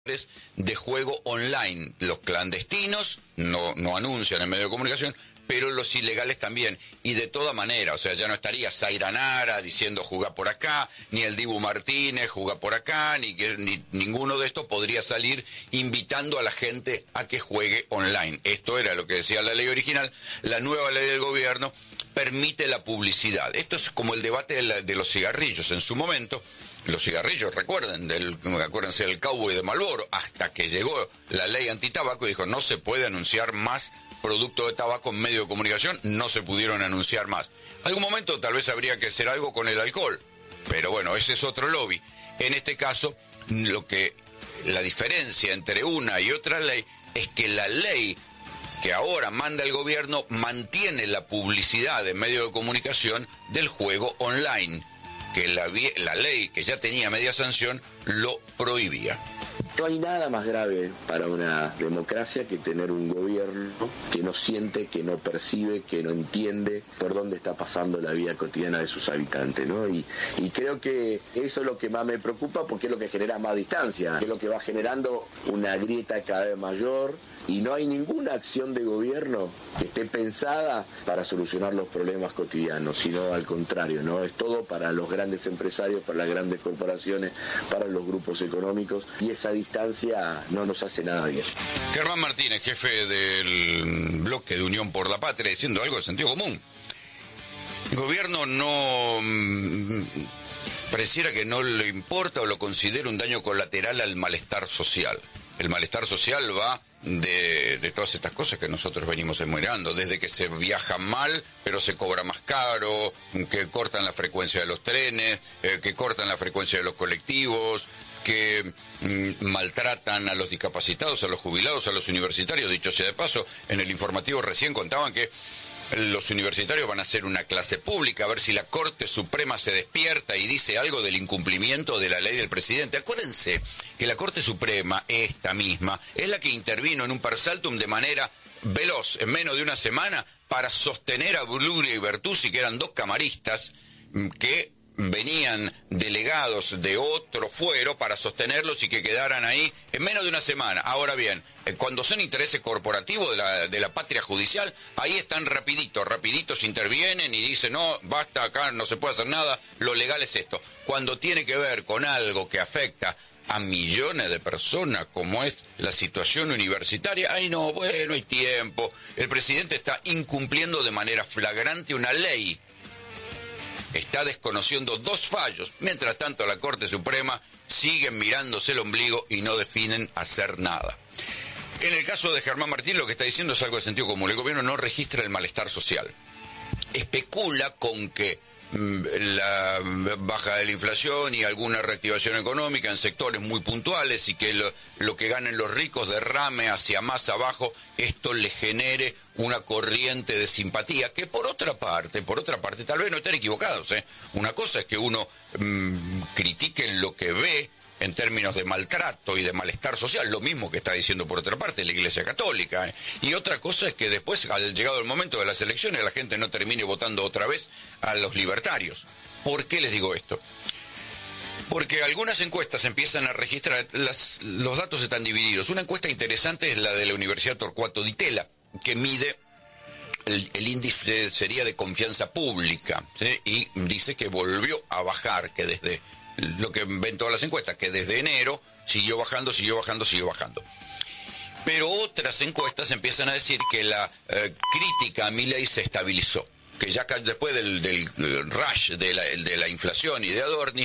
de juego online. Los clandestinos no anuncian en medio de comunicación, pero los ilegales también. Y de toda manera, o sea, ya no estaría Zaira Nara diciendo jugá por acá, ni el Dibu Martínez jugá por acá, ni ninguno de estos podría salir invitando a la gente a que juegue online. Esto era lo que decía la ley original. La nueva ley del gobierno permite la publicidad. Esto es como el debate de los cigarrillos. En su momento, los cigarrillos, acuérdense del Cowboy de Marlboro, hasta que llegó la ley antitabaco y dijo no se puede anunciar más producto de tabaco en medio de comunicación, no se pudieron anunciar más. Algún momento tal vez habría que hacer algo con el alcohol, pero bueno, ese es otro lobby. En este caso, la diferencia entre una y otra ley es que la ley que ahora manda el gobierno mantiene la publicidad en medio de comunicación del juego online, que la ley que ya tenía media sanción lo prohibía. No hay nada más grave para una democracia que tener un gobierno que no siente, que no percibe, que no entiende por dónde está pasando la vida cotidiana de sus habitantes, ¿no? Y creo que eso es lo que más me preocupa, porque es lo que genera más distancia, es lo que va generando una grieta cada vez mayor, y no hay ninguna acción de gobierno que esté pensada para solucionar los problemas cotidianos, sino al contrario, ¿no? Es todo para los grandes empresarios, para las grandes corporaciones, para los grupos económicos, y esa distancia no nos hace nada bien. Germán Martínez, jefe del bloque de Unión por la Patria, diciendo algo de sentido común. El gobierno pareciera que no le importa o lo considera un daño colateral al malestar social. El malestar social va de todas estas cosas que nosotros venimos enumerando, desde que se viaja mal, pero se cobra más caro, que cortan la frecuencia de los trenes, que cortan la frecuencia de los colectivos, que maltratan a los discapacitados, a los jubilados, a los universitarios. Dicho sea de paso, en el informativo recién contaban que los universitarios van a hacer una clase pública, a ver si la Corte Suprema se despierta y dice algo del incumplimiento de la ley del presidente. Acuérdense que la Corte Suprema, esta misma, es la que intervino en un per saltum de manera veloz, en menos de una semana, para sostener a Bruglia y Bertuzzi, que eran dos camaristas que venían delegados de otro fuero para sostenerlos y que quedaran ahí en menos de una semana. Ahora bien, cuando son intereses corporativos de la patria judicial, ahí están rapiditos intervienen y dicen no, basta, acá no se puede hacer nada, lo legal es esto. Cuando tiene que ver con algo que afecta a millones de personas, como es la situación universitaria, ay no, bueno, hay tiempo. El presidente está incumpliendo de manera flagrante una ley. Está desconociendo dos fallos. Mientras tanto, la Corte Suprema sigue mirándose el ombligo y no definen hacer nada. En el caso de Germán Martín, lo que está diciendo es algo de sentido común. El gobierno no registra el malestar social. Especula con que la baja de la inflación y alguna reactivación económica en sectores muy puntuales y que lo que ganen los ricos derrame hacia más abajo, esto le genere una corriente de simpatía que por otra parte, tal vez no estén equivocados, ¿eh? Una cosa es que uno critique lo que ve en términos de maltrato y de malestar social, lo mismo que está diciendo por otra parte la Iglesia Católica, ¿eh? Y otra cosa es que después, al llegado el momento de las elecciones, la gente no termine votando otra vez a los libertarios. ¿Por qué les digo esto? Porque algunas encuestas empiezan a registrar, los datos están divididos. Una encuesta interesante es la de la Universidad Torcuato Di Tella, que mide el índice sería de confianza pública, ¿sí? Y dice que volvió a bajar, que desde lo que ven todas las encuestas, que desde enero siguió bajando. Pero otras encuestas empiezan a decir que la crítica a Milei se estabilizó, que ya después del rush de la inflación y de Adorni,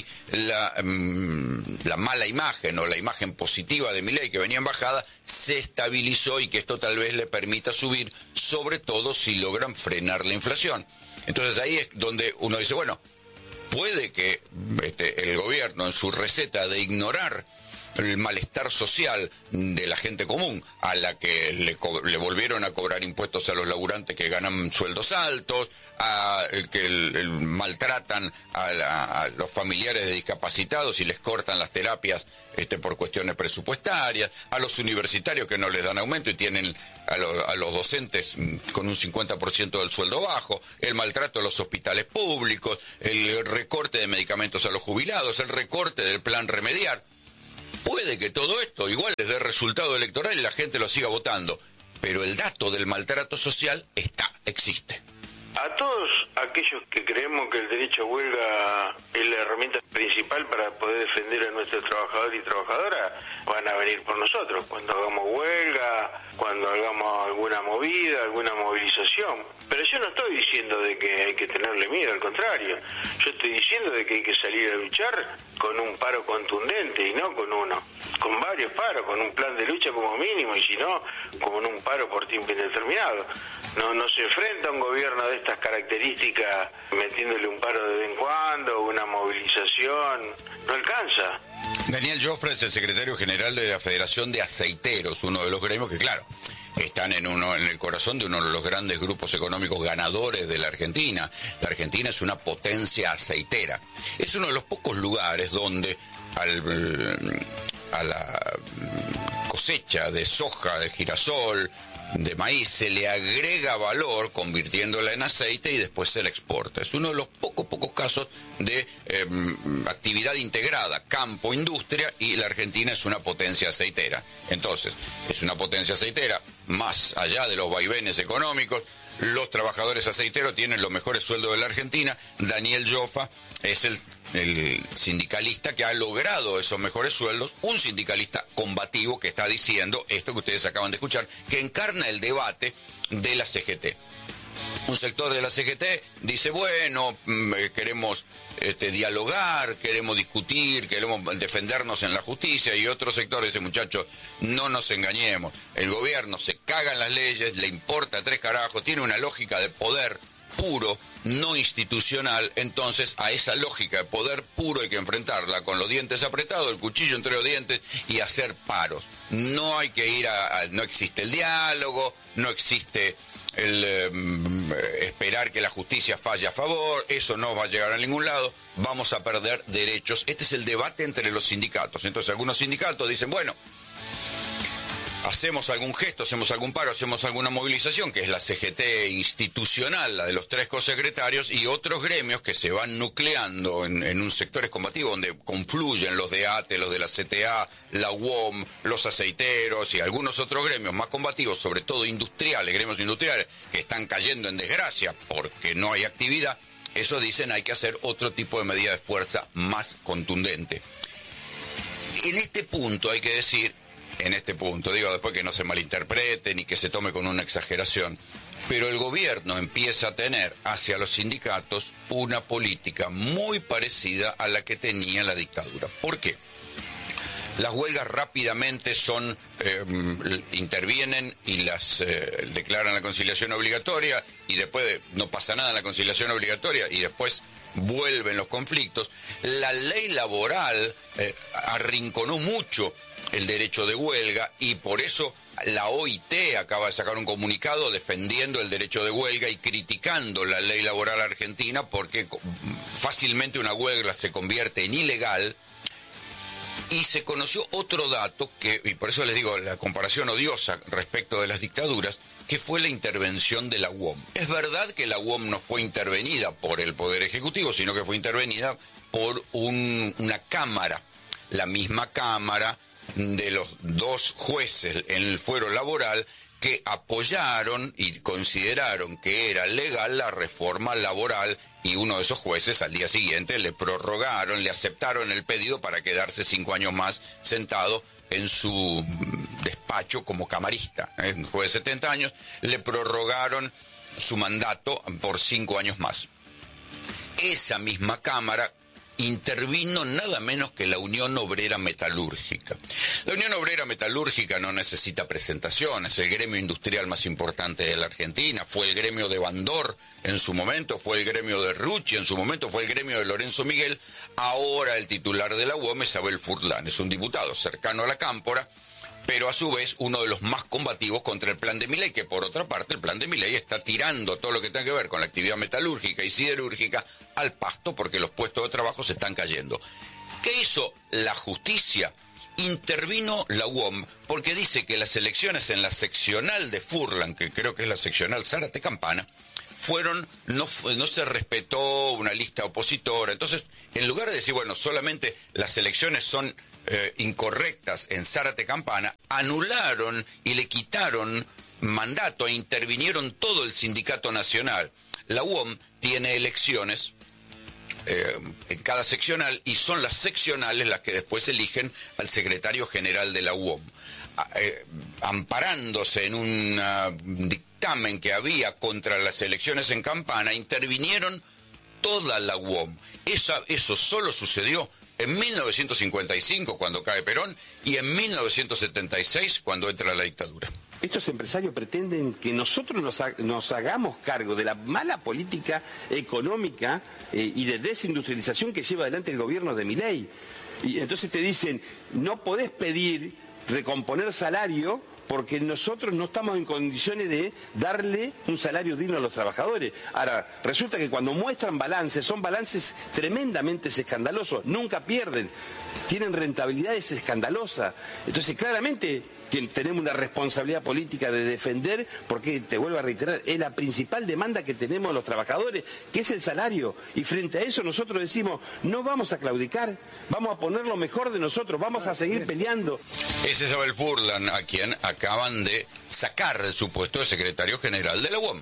la mala imagen o la imagen positiva de Milei que venía en bajada se estabilizó y que esto tal vez le permita subir, sobre todo si logran frenar la inflación. Entonces ahí es donde uno dice, bueno, puede que el gobierno en su receta de ignorar el malestar social de la gente común, a la que le volvieron a cobrar impuestos a los laburantes que ganan sueldos altos, que maltratan a los familiares de discapacitados y les cortan las terapias por cuestiones presupuestarias, a los universitarios que no les dan aumento y tienen a los docentes con un 50% del sueldo bajo, el maltrato a los hospitales públicos, el recorte de medicamentos a los jubilados, el recorte del plan remediar. Puede que todo esto igual les dé resultado electoral y la gente lo siga votando, pero el dato del maltrato social existe. A todos aquellos que creemos que el derecho a huelga es la herramienta principal para poder defender a nuestros trabajadores y trabajadoras, van a venir por nosotros cuando hagamos huelga, cuando hagamos alguna movida, alguna movilización. Pero yo no estoy diciendo de que hay que tenerle miedo, al contrario. Yo estoy diciendo de que hay que salir a luchar con un paro contundente y no con uno, con varios paros, con un plan de lucha como mínimo y si no, con un paro por tiempo indeterminado. No se enfrenta a un gobierno de estas características metiéndole un paro de vez en cuando, una movilización, no alcanza. Daniel Joffre es el secretario general de la Federación de Aceiteros, uno de los gremios que, claro, están en el corazón de uno de los grandes grupos económicos ganadores de la Argentina. La Argentina es una potencia aceitera. Es uno de los pocos lugares donde a la cosecha de soja, de girasol, de maíz, se le agrega valor convirtiéndola en aceite y después se la exporta. Es uno de los pocos casos de actividad integrada, campo, industria, y la Argentina es una potencia aceitera. Entonces, es una potencia aceitera, más allá de los vaivenes económicos. Los trabajadores aceiteros tienen los mejores sueldos de la Argentina. Daniel Joffre es el sindicalista que ha logrado esos mejores sueldos, un sindicalista combativo que está diciendo esto que ustedes acaban de escuchar, que encarna el debate de la CGT. Un sector de la CGT dice, bueno, queremos dialogar, queremos discutir, queremos defendernos en la justicia, y otro sector dice, muchachos, no nos engañemos, el gobierno se caga en las leyes, le importa tres carajos, tiene una lógica de poder puro, no institucional. Entonces a esa lógica de poder puro hay que enfrentarla con los dientes apretados, el cuchillo entre los dientes, y hacer paros. No hay que ir no existe el diálogo, no existe el esperar que la justicia falle a favor, eso no va a llegar a ningún lado, vamos a perder derechos. Este es el debate entre los sindicatos. Entonces algunos sindicatos dicen, bueno, hacemos algún gesto, hacemos algún paro, hacemos alguna movilización, que es la CGT institucional, la de los tres cosecretarios, y otros gremios que se van nucleando en un sectores combativos donde confluyen los de ATE, los de la CTA, la UOM, los aceiteros y algunos otros gremios más combativos, sobre todo industriales, gremios industriales, que están cayendo en desgracia porque no hay actividad. Eso dicen, hay que hacer otro tipo de medida de fuerza más contundente. En este punto hay que decir, digo después que no se malinterprete ni que se tome con una exageración, pero el gobierno empieza a tener hacia los sindicatos una política muy parecida a la que tenía la dictadura. ¿Por qué? Las huelgas rápidamente intervienen y las declaran la conciliación obligatoria, y después no pasa nada en la conciliación obligatoria y después vuelven los conflictos. La ley laboral arrinconó mucho el derecho de huelga, y por eso la OIT acaba de sacar un comunicado defendiendo el derecho de huelga y criticando la ley laboral argentina, porque fácilmente una huelga se convierte en ilegal. Y se conoció otro dato, y por eso les digo la comparación odiosa respecto de las dictaduras, que fue la intervención de la UOM. Es verdad que la UOM no fue intervenida por el Poder Ejecutivo, sino que fue intervenida por una cámara, la misma cámara de los dos jueces en el fuero laboral, que apoyaron y consideraron que era legal la reforma laboral, y uno de esos jueces al día siguiente le prorrogaron, le aceptaron el pedido para quedarse 5 años más sentado en su despacho como camarista. Un juez de 70 años, le prorrogaron su mandato por 5 años más. Esa misma cámara intervino nada menos que la Unión Obrera Metalúrgica. La Unión Obrera Metalúrgica no necesita presentaciones, es el gremio industrial más importante de la Argentina, fue el gremio de Bandor en su momento, fue el gremio de Rucci en su momento, fue el gremio de Lorenzo Miguel. Ahora el titular de la UOM es Abel Furlan, es un diputado cercano a la cámpora, pero a su vez uno de los más combativos contra el plan de Milei, que por otra parte el plan de Milei está tirando todo lo que tenga que ver con la actividad metalúrgica y siderúrgica al pasto, porque los puestos de trabajo se están cayendo. ¿Qué hizo la justicia? Intervino la UOM, porque dice que las elecciones en la seccional de Furlan, que creo que es la seccional Zárate Campana, no se respetó una lista opositora. Entonces, en lugar de decir, bueno, solamente las elecciones son incorrectas en Zárate Campana, anularon y le quitaron mandato e intervinieron todo el sindicato nacional. La UOM tiene elecciones en cada seccional y son las seccionales las que después eligen al secretario general de la UOM. Amparándose en un dictamen que había contra las elecciones en Campana, intervinieron toda la UOM. Eso solo sucedió en 1955, cuando cae Perón, y en 1976, cuando entra la dictadura. Estos empresarios pretenden que nosotros nos hagamos cargo de la mala política económica y de desindustrialización que lleva adelante el gobierno de Milei. Y entonces te dicen, no podés pedir recomponer salario porque nosotros no estamos en condiciones de darle un salario digno a los trabajadores. Ahora, resulta que cuando muestran balances, son balances tremendamente escandalosos, nunca pierden, tienen rentabilidades escandalosas. Entonces, claramente que tenemos una responsabilidad política de defender, porque, te vuelvo a reiterar, es la principal demanda que tenemos los trabajadores, que es el salario. Y frente a eso nosotros decimos, no vamos a claudicar, vamos a poner lo mejor de nosotros, vamos a seguir peleando. Es Isabel Furlan, a quien acaban de sacar de su puesto de secretario general de la UOM.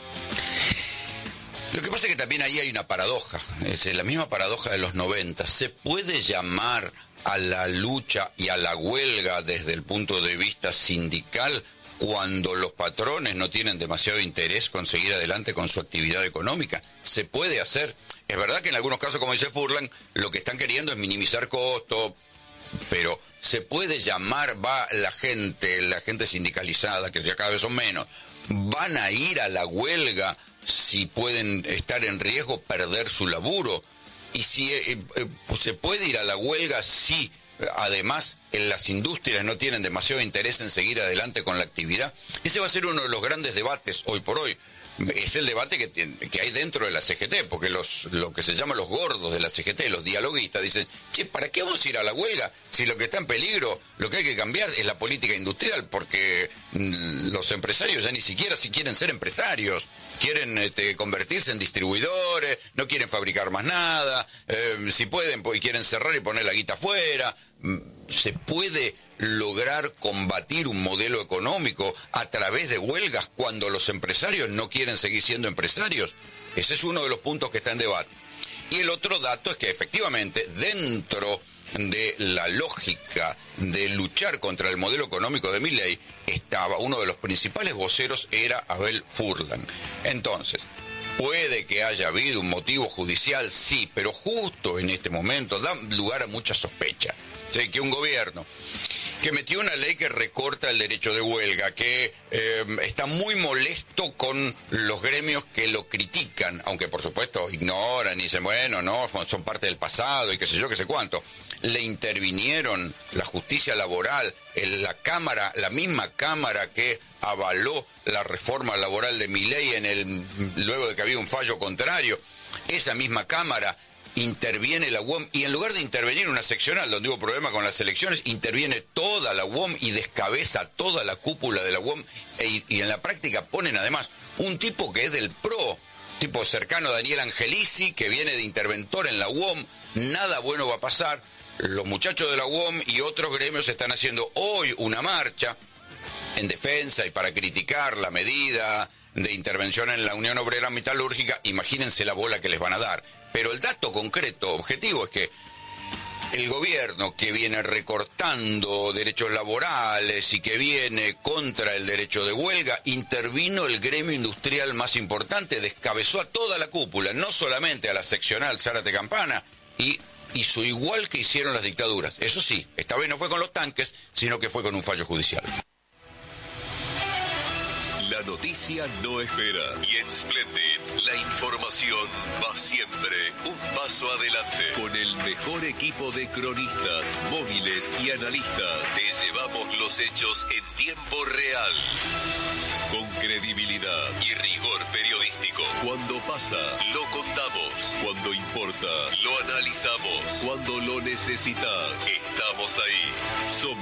Lo que pasa es que también ahí hay una paradoja, es la misma paradoja de los 90. ¿Se puede llamar a la lucha y a la huelga desde el punto de vista sindical cuando los patrones no tienen demasiado interés con seguir adelante con su actividad económica? Se puede hacer. Es verdad que en algunos casos, como dice Furlan, lo que están queriendo es minimizar costos, pero se puede llamar, la gente sindicalizada, que ya cada vez son menos, van a ir a la huelga si pueden estar en riesgo perder su laburo. Y si se puede ir a la huelga si además las industrias no tienen demasiado interés en seguir adelante con la actividad. Ese va a ser uno de los grandes debates hoy por hoy. Es el debate que hay dentro de la CGT, porque lo que se llama los gordos de la CGT, los dialoguistas, dicen, che, ¿para qué vamos a ir a la huelga si lo que está en peligro, lo que hay que cambiar es la política industrial? Porque los empresarios ya ni siquiera si quieren ser empresarios, quieren convertirse en distribuidores, no quieren fabricar más nada, si pueden, pues quieren cerrar y poner la guita afuera. Se puede lograr combatir un modelo económico a través de huelgas cuando los empresarios no quieren seguir siendo empresarios. Ese es uno de los puntos que está en debate. Y el otro dato es que efectivamente dentro de la lógica de luchar contra el modelo económico de Milei estaba uno de los principales voceros, era Abel Furlan. Entonces, puede que haya habido un motivo judicial, sí, pero justo en este momento da lugar a mucha sospecha. O sea, que un gobierno que metió una ley que recorta el derecho de huelga, que está muy molesto con los gremios que lo critican, aunque por supuesto ignoran y dicen, bueno, no, son parte del pasado y qué sé yo, qué sé cuánto. Le intervinieron la justicia laboral, la Cámara, la misma Cámara que avaló la reforma laboral de Milei luego de que había un fallo contrario. Esa misma Cámara interviene la UOM, y en lugar de intervenir una seccional donde hubo problema con las elecciones, interviene toda la UOM y descabeza toda la cúpula de la UOM, y en la práctica ponen además un tipo que es del PRO, tipo cercano a Daniel Angelici, que viene de interventor en la UOM. Nada bueno va a pasar. Los muchachos de la UOM y otros gremios están haciendo hoy una marcha en defensa y para criticar la medida de intervención en la Unión Obrera Metalúrgica. Imagínense la bola que les van a dar. Pero el dato concreto, objetivo, es que el gobierno que viene recortando derechos laborales y que viene contra el derecho de huelga, intervino el gremio industrial más importante, descabezó a toda la cúpula, no solamente a la seccional Zárate Campana, y hizo igual que hicieron las dictaduras. Eso sí, esta vez no fue con los tanques, sino que fue con un fallo judicial. La noticia no espera, y en Splendid la información va siempre un paso adelante. Con el mejor equipo de cronistas, móviles y analistas, te llevamos los hechos en tiempo real. Con credibilidad y rigor periodístico. Cuando pasa, lo contamos. Cuando importa, lo analizamos. Cuando lo necesitas, estamos ahí. Somos